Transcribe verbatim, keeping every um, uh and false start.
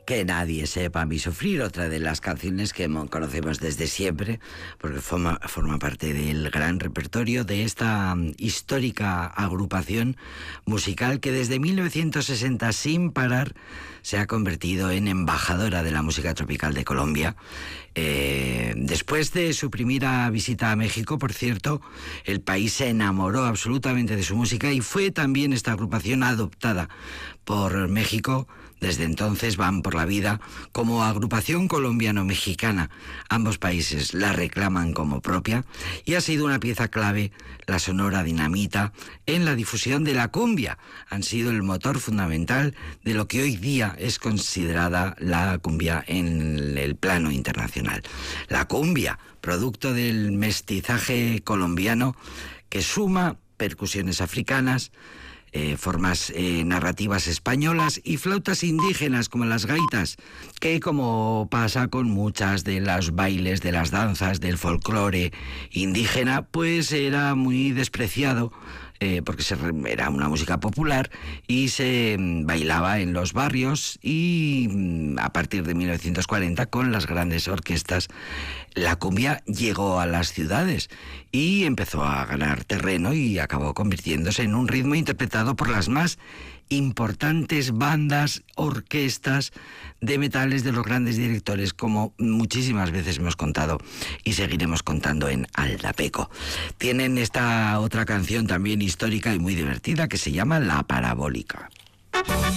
Que nadie sepa mi sufrir, otra de las canciones que conocemos desde siempre, porque forma, forma parte del gran repertorio de esta histórica agrupación musical que desde mil novecientos sesenta sin parar se ha convertido en embajadora de la música tropical de Colombia. Eh, después de su primera visita a México, por cierto, el país se enamoró absolutamente de su música y fue también esta agrupación adoptada por México. Desde entonces van por la vida como agrupación colombiano-mexicana. Ambos países la reclaman como propia y ha sido una pieza clave la Sonora Dinamita en la difusión de la cumbia. Han sido el motor fundamental de lo que hoy día es considerada la cumbia en el plano internacional. La cumbia, producto del mestizaje colombiano que suma percusiones africanas, Eh, formas eh, narrativas españolas y flautas indígenas como las gaitas, que como pasa con muchas de los bailes, de las danzas, del folclore indígena, pues era muy despreciado eh, porque se, era una música popular y se mm, bailaba en los barrios y mm, a partir de mil novecientos cuarenta con las grandes orquestas la cumbia llegó a las ciudades y empezó a ganar terreno y acabó convirtiéndose en un ritmo interpretado por las más importantes bandas, orquestas de metales de los grandes directores, como muchísimas veces hemos contado y seguiremos contando en Aldapeco. Tienen esta otra canción también histórica y muy divertida que se llama La Parabólica.